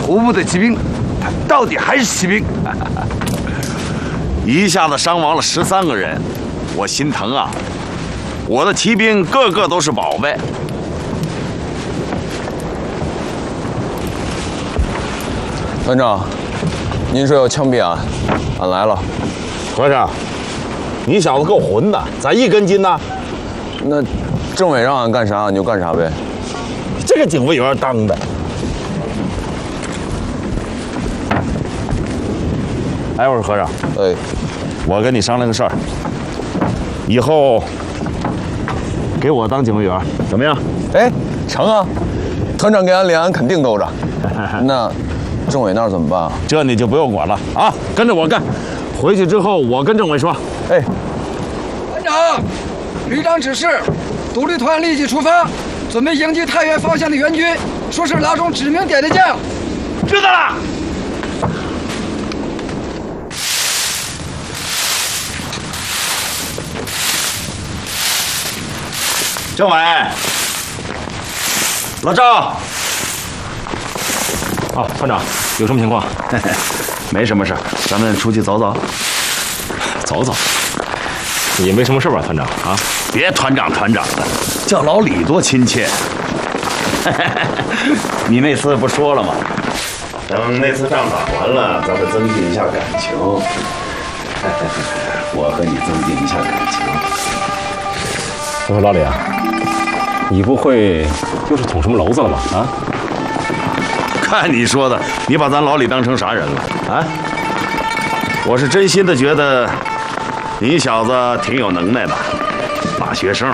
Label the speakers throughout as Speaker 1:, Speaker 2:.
Speaker 1: 头部的骑兵，他到底还是骑兵。
Speaker 2: 一下子伤亡了13个人，我心疼啊！我的骑兵个个都是宝贝。
Speaker 3: 团长，您说要枪毙俺，俺来了。
Speaker 4: 和尚，你小子够混的，咋1根筋呢？
Speaker 3: 那政委让俺干啥俺就干啥呗。
Speaker 4: 这个警卫员当的。哎，我说和尚，
Speaker 3: 哎，
Speaker 4: 我跟你商量个事儿，以后给我当警卫员怎么样？
Speaker 3: 哎，成啊！团长给俺脸，俺肯定兜着。那政委那儿怎么办啊？
Speaker 4: 这你就不用管了啊，跟着我干。回去之后我跟政委说。
Speaker 3: 哎，
Speaker 5: 团长，旅长指示，独立团立即出发，准备迎击太原方向的援军，说是老总指名点的将。
Speaker 2: 知道了。政委，老赵。
Speaker 6: 啊，团长，有什么情况？
Speaker 2: 没什么事，咱们出去走走。
Speaker 6: 走走，也没什么事吧，团长啊？
Speaker 2: 别团长的，叫老李多亲切。你那次不说了吗？等那次仗打完了，咱们增进一下感情。我和你增进一下感情。
Speaker 6: 我说老李啊，你不会又是捅什么娄子了吧？啊？
Speaker 2: 看你说的，你把咱老李当成啥人了啊？我是真心的觉得你小子挺有能耐的，大学生。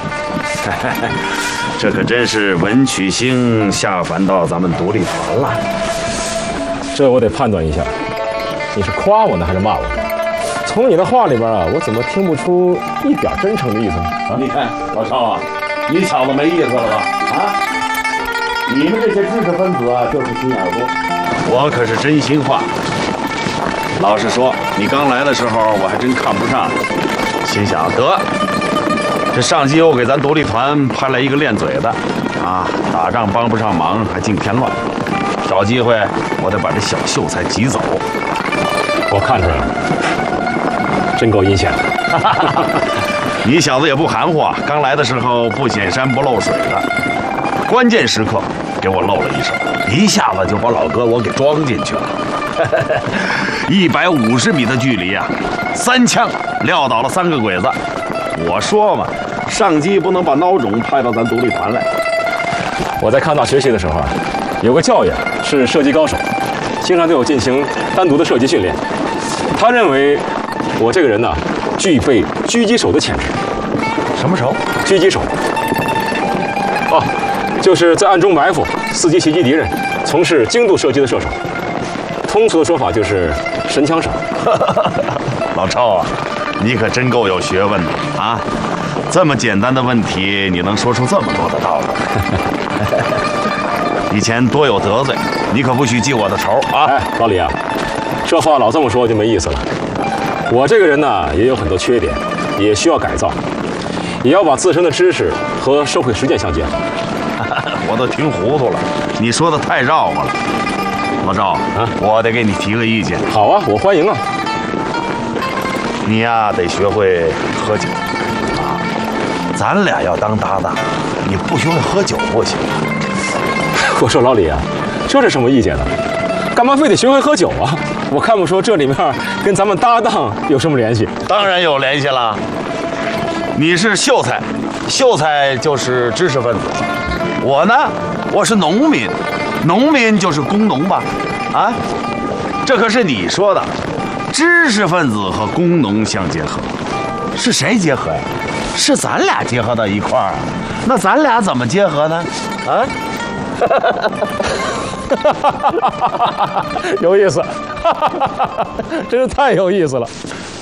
Speaker 2: 这可真是文曲星下凡到咱们独立团了。
Speaker 6: 这我得判断一下，你是夸我呢还是骂我？从你的话里边啊，我怎么听不出一点真诚的意思呢？啊，
Speaker 2: 你看老邵啊，你小子没意思了吧？啊，你们这些知识分子啊，就是心眼多。我可是真心话。老实说，你刚来的时候我还真看不上你，心想得，这上级又给咱独立团派来一个练嘴的，啊，打仗帮不上忙还净添乱，找机会我得把这小秀才挤走。
Speaker 6: 我看出来了，真够阴险的。
Speaker 2: 你小子也不含糊啊，刚来的时候不显山不漏水的，关键时刻给我露了一手，一下子就把老哥我给装进去了。150米的距离啊，3枪撂倒了3个鬼子。我说嘛，上级不能把孬种派到咱独立团来。
Speaker 6: 我在康大学习的时候啊，有个教员是射击高手，经常对我进行单独的射击训练。他认为我这个人呢，具备狙击手的潜质。
Speaker 2: 什么手？
Speaker 6: 狙击手。哦，就是在暗中埋伏，伺机袭击敌人，从事精度射击的射手。通俗的说法就是神枪手。
Speaker 2: 老赵啊，你可真够有学问的啊！这么简单的问题，你能说出这么多的道理。以前多有得罪，你可不许记我的仇啊！
Speaker 6: 哎，老李啊，这话老这么说就没意思了。我这个人呢，也有很多缺点，也需要改造，也要把自身的知识和社会实践相结合。
Speaker 2: 我都听糊涂了，你说的太绕乎了。老赵啊，我得给你提个意见。
Speaker 6: 好啊，我欢迎啊。
Speaker 2: 你呀，得学会喝酒啊！咱俩要当搭档，你不学会喝酒不行。
Speaker 6: 我说老李啊，这是什么意见呢？干嘛非得学会喝酒啊？我看不出这里面跟咱们搭档有什么联系。
Speaker 2: 当然有联系了。你是秀才，秀才就是知识分子。我呢，我是农民，农民就是工农吧？啊，这可是你说的，知识分子和工农相结合，是谁结合呀？是咱俩结合到一块儿啊？那咱俩怎么结合呢？啊？
Speaker 6: 有意思，真是太有意思了。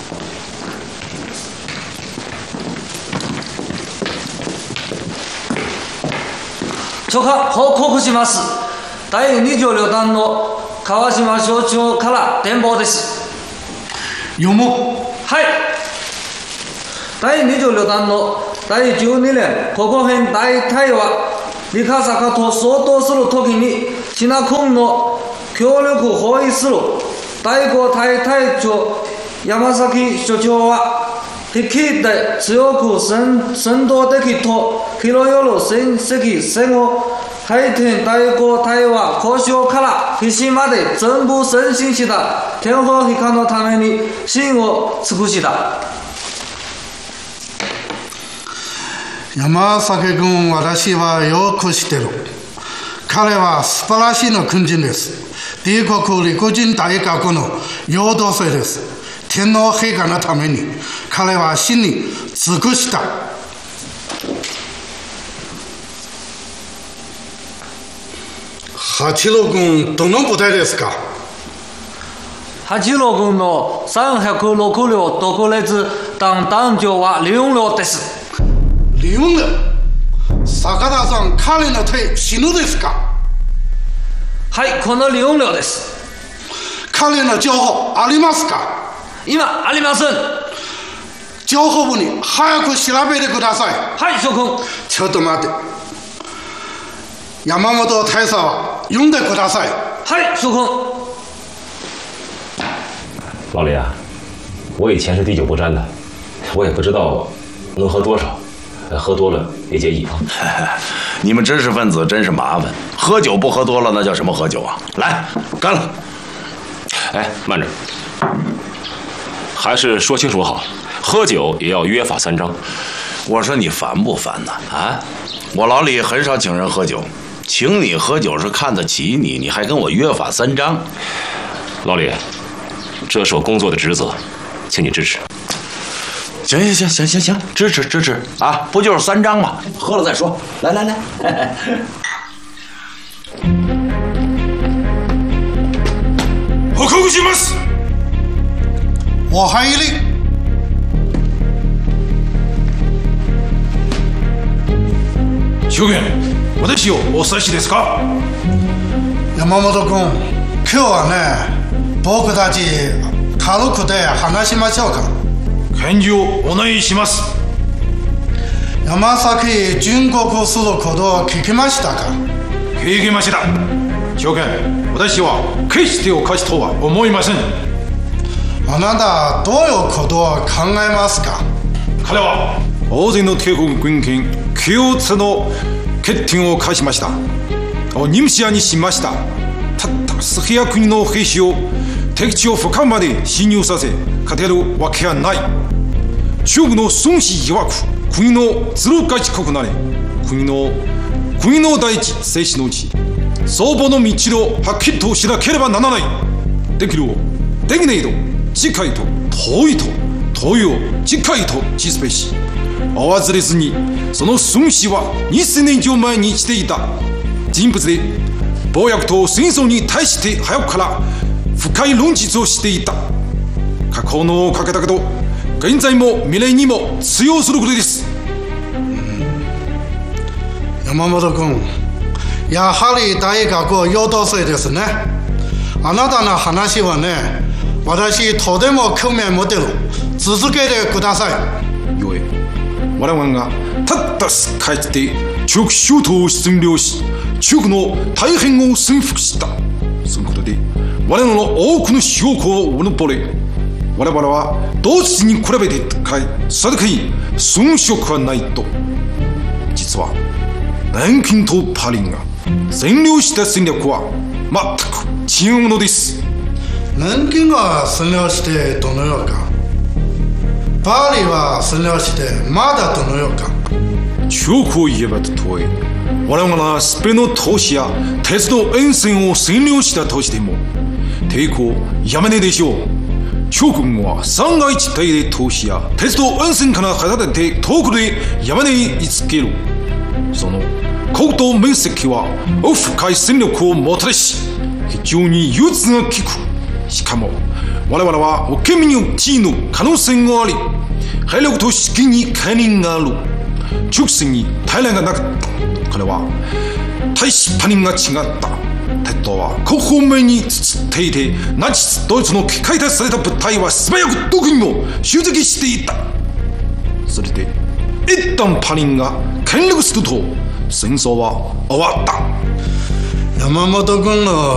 Speaker 7: 初夏報告します。第26弾の川島省庁から電報です。
Speaker 5: 有も
Speaker 7: はい。第26弾の第12年国語編第1回は三笠と相当する時にシナ君の協力を包囲する第5隊隊長山崎所長は敵で強く戦闘的と広よる戦績戦後配天第5隊は交渉から必死まで全部前進した天皇陛下のために真を尽くした。
Speaker 8: 山崎君、私はよく知ってる。彼は素晴らしいの軍人です。帝国陸軍大学の優等生です。天皇陛下のために彼は死に尽くした。八路軍どの部隊ですか？
Speaker 7: 八路軍の306両特列団団長は李雲亮です。
Speaker 8: 李雲亮、坂田さん、彼の手死ぬですか？
Speaker 7: はい、この李雲亮です。
Speaker 8: 彼の情報ありますか？
Speaker 7: 今ありません。
Speaker 8: 情報部に早く調べてください。
Speaker 7: はい、諸君。
Speaker 8: ちょっと待って。山本大佐は読んでください。
Speaker 7: はい，叔公。
Speaker 6: 老李啊，我以前是第9步战的，我也不知道能喝多少，喝多了也介意啊。
Speaker 2: 你们知识分子真是麻烦，喝酒不喝多了那叫什么喝酒啊？来，干了！
Speaker 6: 哎，慢着，还是说清楚好，喝酒也要约法3章。
Speaker 2: 我说你烦不烦呐？啊，我老李很少请人喝酒。请你喝酒是看得起你，你还跟我约法3章。
Speaker 6: 老李，这是我工作的职责，请你支持。
Speaker 2: 行，支持啊！不就是3章吗？喝了再说。来。
Speaker 1: 報告します。
Speaker 8: 我还一例。
Speaker 1: 諸君、私をお指しですか？
Speaker 8: 山本君、今日はね、僕たち軽くで話しましょうか。
Speaker 1: 返事をお願いします。
Speaker 8: 山崎殉国することを聞きましたか？
Speaker 1: 聞きました。諸君、私は決しておかしとは思いません。
Speaker 8: あなたどういうことを考えますか？
Speaker 1: 彼は大勢の帝国軍権共通の決定を下しました。任務にしました。たった数百人の兵士を敵地を深まで侵入させ勝てるわけはない。中国の孫子曰く、国のずる賢くなれ。国の第一生死のうち相場の道をはっきりとしなければならない。できるをできないと近いと遠いと遠いを近いと知すべし。忘れずに、その孫子は2000年以上前にしていた人物で、暴虐と戦争に対して早くから深い論述をしていた。過去のかけたけど、現在も未来にも通用することです。
Speaker 8: 山本君、やはり大学優等生ですね。あなたの話はね、私とても興味持ってる。続けてください。
Speaker 1: よえ、我々がたった数回で中国首都を占領し、中国の大変を征服した。そのことで我々の多くの証拠をうぬぼれ、我々は同時に比べて高いそれだけに遜色はないと。実は南京とパリが占領した戦略は全く違うのです。
Speaker 8: 南京が占領してどのようか、パリは占領してまだどのようか。
Speaker 1: 中国を言えばと問え、我々がスペインの都市や鉄道沿線を占領したとしても抵抗やめねえでしょう。中国は三が一体で都市や鉄道沿線から離れて遠くで山根に居つける。その国土面積は深い戦力をもたらし、非常に融通が利く。しかも我々は受け身の地位の可能性があり、兵力と資金に限りがある。直線に平らがなかった。彼は大使パニンが違った。鉄道は各方面につっていて、ナチスドイツの機械化された部隊は素早くどこにも集積していた。それで一旦パニンが権力すると戦争は終わった。山本君の